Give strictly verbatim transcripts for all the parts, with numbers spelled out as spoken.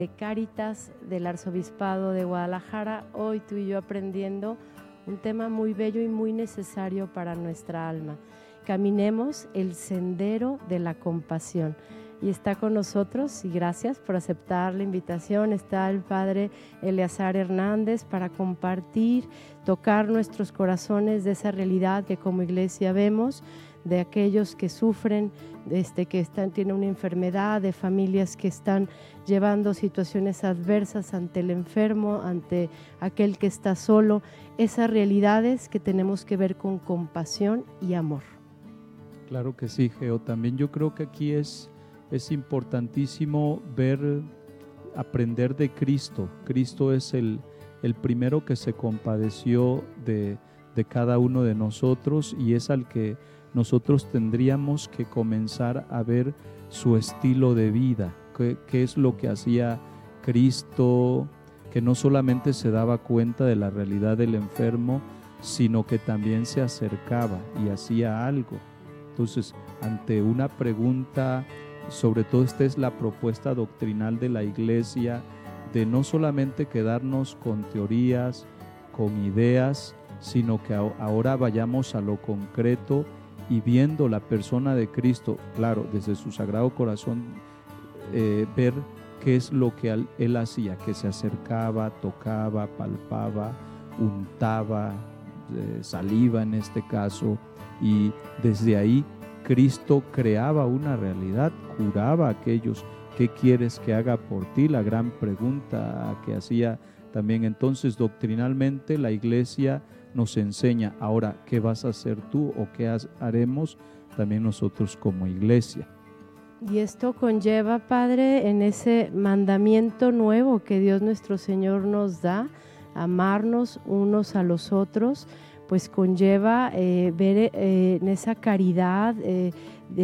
de Cáritas del Arzobispado de Guadalajara, hoy tú y yo aprendiendo un tema muy bello y muy necesario para nuestra alma. Caminemos el sendero de la compasión. Y está con nosotros, y gracias por aceptar la invitación, está el Padre Eleazar Hernández para compartir, tocar nuestros corazones de esa realidad que como iglesia vemos, de aquellos que sufren, este, que están, tienen una enfermedad, de familias que están llevando situaciones adversas ante el enfermo, ante aquel que está solo, esas realidades que tenemos que ver con compasión y amor. Claro que sí, Geo. También yo creo que aquí es, es importantísimo ver, aprender de Cristo. Cristo es el, el primero que se compadeció de, de cada uno de nosotros y es al que nosotros tendríamos que comenzar a ver su estilo de vida, qué, qué es lo que hacía Cristo, que no solamente se daba cuenta de la realidad del enfermo, sino que también se acercaba y hacía algo. Entonces, ante una pregunta, sobre todo esta es la propuesta doctrinal de la Iglesia, de no solamente quedarnos con teorías, con ideas, sino que ahora vayamos a lo concreto y viendo la persona de Cristo, claro, desde su Sagrado Corazón, eh, ver qué es lo que él, él hacía, que se acercaba, tocaba, palpaba, untaba, eh, saliva en este caso, y desde ahí Cristo creaba una realidad, curaba a aquellos. ¿Qué quieres que haga por ti? La gran pregunta que hacía también. Entonces, doctrinalmente, la Iglesia nos enseña ahora qué vas a hacer tú o qué haremos también nosotros como Iglesia. Y esto conlleva, Padre, en ese mandamiento nuevo que Dios nuestro Señor nos da, amarnos unos a los otros, pues conlleva eh, ver eh, en esa caridad eh,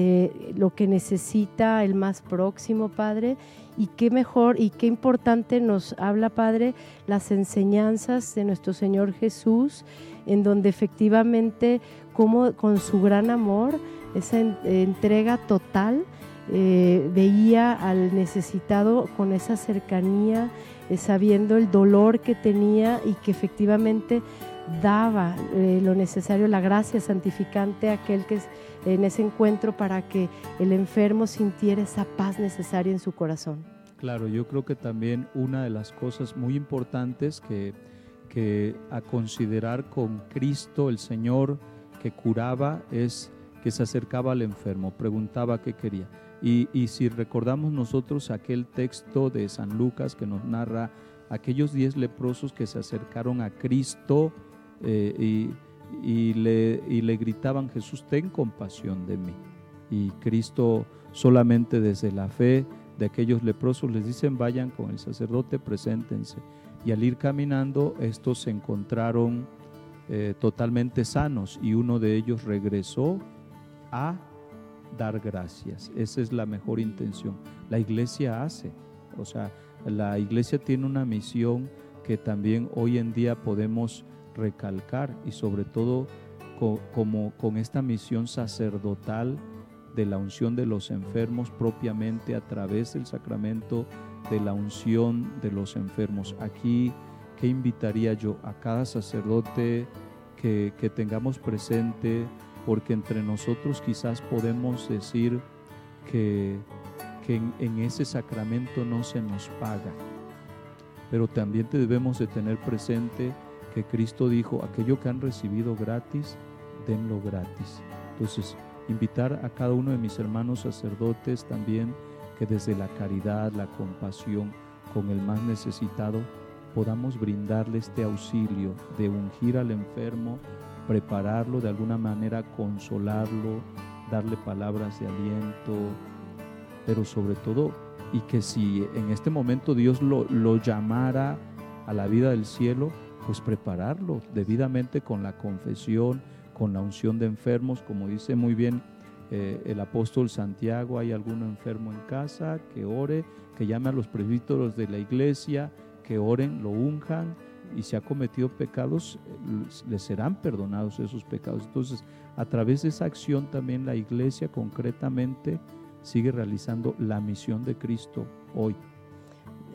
de lo que necesita el más próximo, Padre, y qué mejor y qué importante nos habla, Padre, las enseñanzas de nuestro Señor Jesús, en donde efectivamente, como con su gran amor, esa en, entrega total, eh, veía al necesitado con esa cercanía, eh, sabiendo el dolor que tenía y que efectivamente daba eh, lo necesario, la gracia santificante a aquel que es en ese encuentro para que el enfermo sintiera esa paz necesaria en su corazón. Claro, yo creo que también una de las cosas muy importantes que, que a considerar con Cristo, el Señor que curaba, es que se acercaba al enfermo, preguntaba qué quería. Y, y si recordamos nosotros aquel texto de San Lucas que nos narra aquellos diez leprosos que se acercaron a Cristo, Eh, y, y, le, y le gritaban: Jesús, ten compasión de mí. Y Cristo solamente desde la fe de aquellos leprosos les dicen: vayan con el sacerdote, preséntense. Y al ir caminando, estos se encontraron eh, totalmente sanos y uno de ellos regresó a dar gracias. Esa es la mejor intención. La Iglesia hace, o sea, la Iglesia tiene una misión que también hoy en día podemos recalcar, y sobre todo co como con esta misión sacerdotal de la unción de los enfermos propiamente a través del sacramento de la unción de los enfermos. Aquí, ¿qué invitaría yo? A cada sacerdote que, que tengamos presente, porque entre nosotros quizás podemos decir que, que en, en ese sacramento no se nos paga, pero también te debemos de tener presente que Cristo dijo: aquello que han recibido gratis, denlo gratis. Entonces, invitar a cada uno de mis hermanos sacerdotes también que desde la caridad, la compasión con el más necesitado, podamos brindarle este auxilio de ungir al enfermo, prepararlo de alguna manera, consolarlo, darle palabras de aliento, pero sobre todo, y que si en este momento Dios lo, lo llamara a la vida del cielo, pues prepararlo debidamente con la confesión, con la unción de enfermos, como dice muy bien eh, el apóstol Santiago: hay alguno enfermo en casa, que ore, que llame a los presbíteros de la iglesia, que oren, lo unjan, y si ha cometido pecados, les serán perdonados esos pecados. Entonces, a través de esa acción también la Iglesia concretamente sigue realizando la misión de Cristo hoy.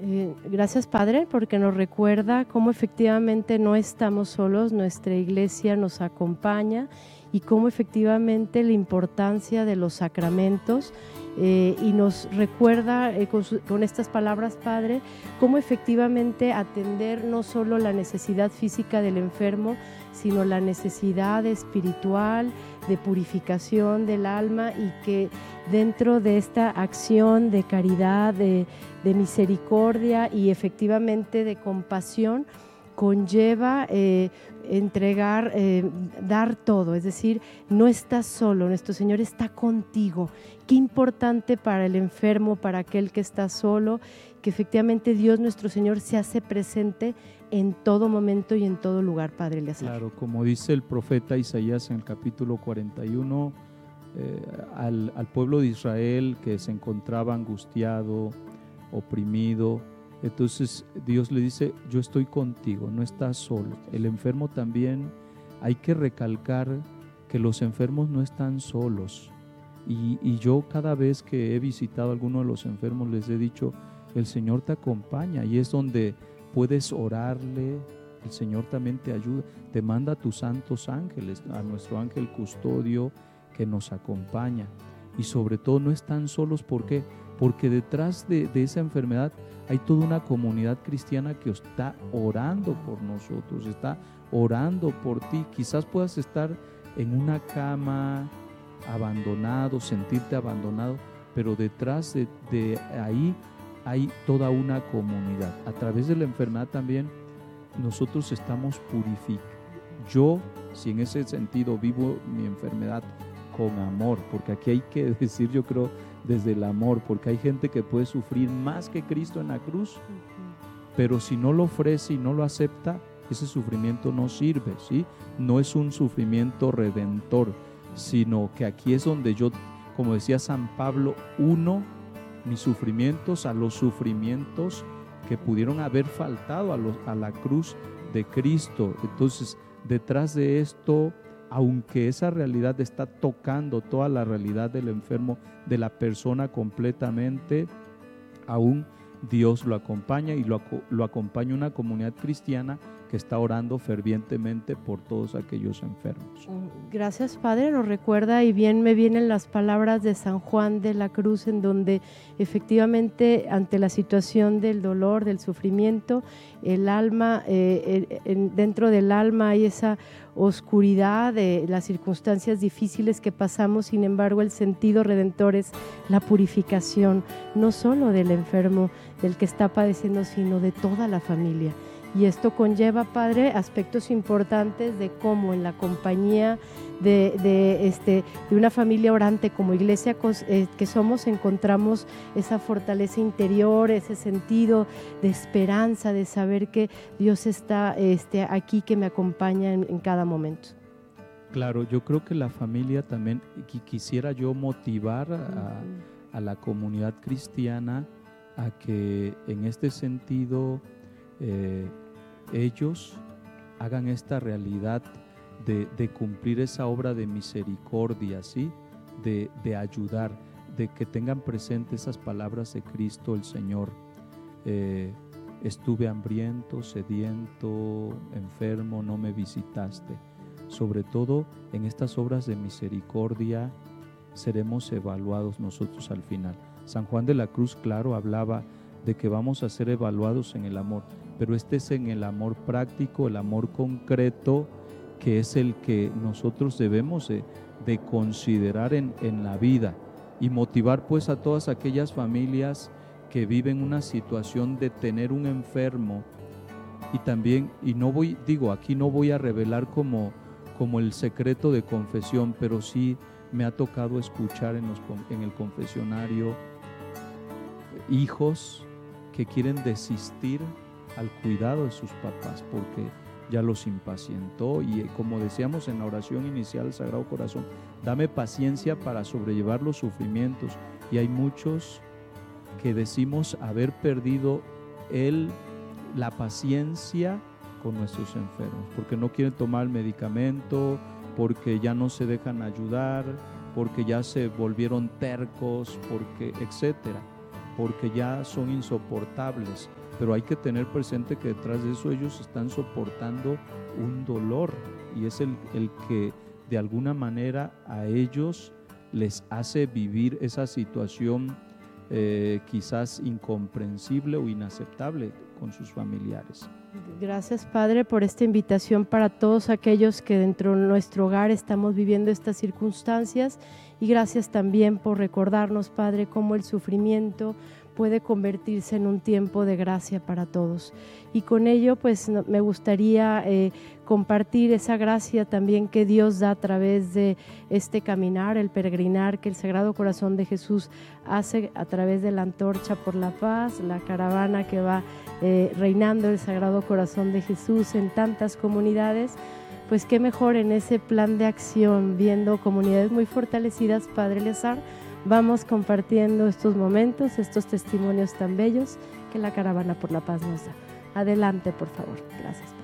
Eh, gracias, Padre, porque nos recuerda cómo efectivamente no estamos solos, nuestra iglesia nos acompaña y cómo efectivamente la importancia de los sacramentos, eh, y nos recuerda eh, con, su, con estas palabras, Padre, cómo efectivamente atender no solo la necesidad física del enfermo, sino la necesidad espiritual, de purificación del alma, y que dentro de esta acción de caridad, de, de misericordia y efectivamente de compasión, conlleva eh, entregar, eh, dar todo, es decir, no estás solo, nuestro Señor está contigo. Qué importante para el enfermo, para aquel que está solo, que efectivamente Dios nuestro Señor se hace presente en todo momento y en todo lugar, Padre Eleazar. Claro, como dice el profeta Isaías en el capítulo cuarenta y uno, eh, al, al pueblo de Israel que se encontraba angustiado, oprimido, entonces Dios le dice, yo estoy contigo, no estás solo. El enfermo también, hay que recalcar que los enfermos no están solos. Y, y yo cada vez que he visitado a alguno de los enfermos les he dicho, el Señor te acompaña, y es donde puedes orarle, el Señor también te ayuda, te manda a tus santos ángeles, a nuestro ángel custodio que nos acompaña. Y sobre todo no están solos, ¿por qué? Porque detrás de, de esa enfermedad hay toda una comunidad cristiana que está orando por nosotros, está orando por ti. Quizás puedas estar en una cama abandonado, sentirte abandonado, pero detrás de, de ahí hay toda una comunidad. A través de la enfermedad también nosotros estamos purificando. Yo, si en ese sentido vivo mi enfermedad con amor, porque aquí hay que decir, yo creo, desde el amor, porque hay gente que puede sufrir más que Cristo en la cruz, uh-huh. pero si no lo ofrece y no lo acepta, ese sufrimiento no sirve, ¿sí? No es un sufrimiento redentor, sino que aquí es donde yo, como decía San Pablo, uno mis sufrimientos a los sufrimientos que pudieron haber faltado a, los, a la cruz de Cristo. Entonces, detrás de esto, aunque esa realidad está tocando toda la realidad del enfermo, de la persona completamente, aún Dios lo acompaña, y lo, lo acompaña una comunidad cristiana que está orando fervientemente por todos aquellos enfermos. Gracias, Padre, nos recuerda, y bien me vienen las palabras de San Juan de la Cruz, en donde efectivamente ante la situación del dolor, del sufrimiento, el alma, eh, en, dentro del alma hay esa oscuridad de las circunstancias difíciles que pasamos. Sin embargo, el sentido redentor es la purificación, no solo del enfermo, del que está padeciendo, sino de toda la familia. Y esto conlleva, Padre, aspectos importantes de cómo en la compañía de, de, este, de una familia orante como iglesia eh, que somos, encontramos esa fortaleza interior, ese sentido de esperanza, de saber que Dios está este, aquí, que me acompaña en, en cada momento. Claro, yo creo que la familia también, quisiera yo motivar a, a la comunidad cristiana a que en este sentido eh, ellos hagan esta realidad de, de cumplir esa obra de misericordia, ¿sí? de, de ayudar, de que tengan presente esas palabras de Cristo el Señor. Eh, estuve hambriento, sediento, enfermo, no me visitaste. Sobre todo en estas obras de misericordia seremos evaluados nosotros al final. San Juan de la Cruz, claro, hablaba de que vamos a ser evaluados en el amor, pero este es en el amor práctico, el amor concreto, que es el que nosotros debemos de, de considerar en, en la vida, y motivar pues a todas aquellas familias que viven una situación de tener un enfermo. Y también, y no voy, digo, aquí no voy a revelar como, como el secreto de confesión, pero sí me ha tocado escuchar en, los, en el confesionario hijos que quieren desistir al cuidado de sus papás porque ya los impacientó, y como decíamos en la oración inicial del Sagrado Corazón, dame paciencia para sobrellevar los sufrimientos, y hay muchos que decimos haber perdido el, la paciencia con nuestros enfermos, porque no quieren tomar el medicamento, porque ya no se dejan ayudar, porque ya se volvieron tercos, porque etcétera, porque ya son insoportables. pero hay que tener presente que detrás de eso ellos están soportando un dolor, y es el, el que de alguna manera a ellos les hace vivir esa situación eh, quizás incomprensible o inaceptable con sus familiares. Gracias, Padre, por esta invitación para todos aquellos que dentro de nuestro hogar estamos viviendo estas circunstancias, y gracias también por recordarnos, Padre, cómo el sufrimiento puede convertirse en un tiempo de gracia para todos. Y con ello, pues me gustaría eh, compartir esa gracia también que Dios da a través de este caminar, el peregrinar que el Sagrado Corazón de Jesús hace a través de la Antorcha por la Paz, la caravana que va eh, reinando el Sagrado Corazón de Jesús en tantas comunidades. Pues qué mejor en ese plan de acción, viendo comunidades muy fortalecidas, Padre Eleazar, vamos compartiendo estos momentos, estos testimonios tan bellos que la Caravana por la Paz nos da. Adelante, por favor. Gracias.